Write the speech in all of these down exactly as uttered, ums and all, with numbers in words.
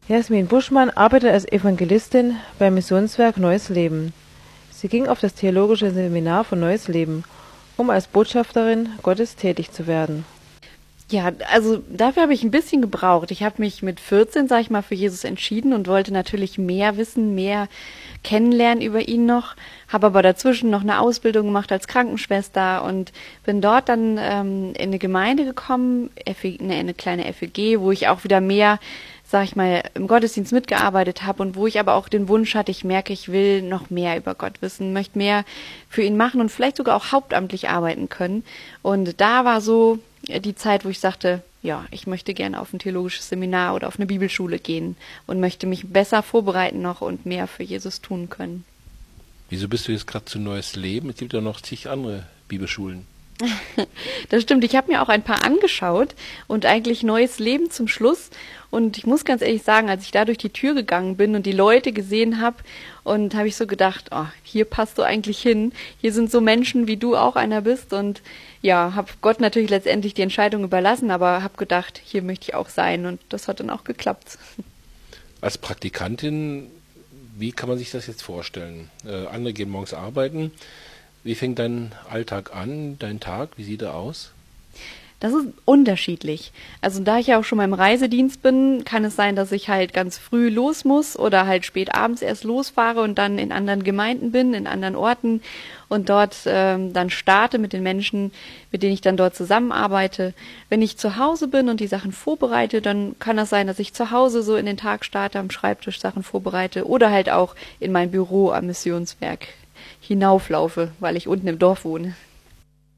Jasmin Buschmann arbeitet als Evangelistin beim Missionswerk Neues Leben. Sie ging auf das theologische Seminar von Neues Leben, um als Botschafterin Gottes tätig zu werden. Ja, also dafür habe ich ein bisschen gebraucht. Ich habe mich mit vierzehn, sag ich mal, für Jesus entschieden und wollte natürlich mehr wissen, mehr kennenlernen über ihn noch, habe aber dazwischen noch eine Ausbildung gemacht als Krankenschwester und bin dort dann ähm, in eine Gemeinde gekommen, F E, eine, eine kleine F E G, wo ich auch wieder mehr, sag ich mal, im Gottesdienst mitgearbeitet habe und wo ich aber auch den Wunsch hatte, ich merke, ich will noch mehr über Gott wissen, möchte mehr für ihn machen und vielleicht sogar auch hauptamtlich arbeiten können. Und da war so die Zeit, wo ich sagte, ja, ich möchte gerne auf ein theologisches Seminar oder auf eine Bibelschule gehen und möchte mich besser vorbereiten noch und mehr für Jesus tun können. Wieso bist du jetzt gerade zu Neues Leben? Es gibt ja noch zig andere Bibelschulen. Das stimmt, ich habe mir auch ein paar angeschaut und eigentlich Neues Leben zum Schluss. Und ich muss ganz ehrlich sagen, als ich da durch die Tür gegangen bin und die Leute gesehen habe, und habe ich so gedacht, oh, hier passt du eigentlich hin. Hier sind so Menschen, wie du auch einer bist. Und ja, habe Gott natürlich letztendlich die Entscheidung überlassen, aber habe gedacht, hier möchte ich auch sein. Und das hat dann auch geklappt. Als Praktikantin, wie kann man sich das jetzt vorstellen? Äh, andere gehen morgens arbeiten. Wie fängt dein Alltag an, dein Tag? Wie sieht er aus? Das ist unterschiedlich. Also da ich ja auch schon mal im Reisedienst bin, kann es sein, dass ich halt ganz früh los muss oder halt spät abends erst losfahre und dann in anderen Gemeinden bin, in anderen Orten und dort ähm, dann starte mit den Menschen, mit denen ich dann dort zusammenarbeite. Wenn ich zu Hause bin und die Sachen vorbereite, dann kann das sein, dass ich zu Hause so in den Tag starte, am Schreibtisch Sachen vorbereite oder halt auch in mein Büro am Missionswerk hinauflaufe, weil ich unten im Dorf wohne.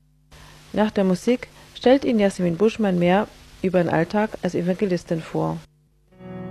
Nach der Musik stellt Ihnen Jasmin Buschmann mehr über ihren Alltag als Evangelistin vor.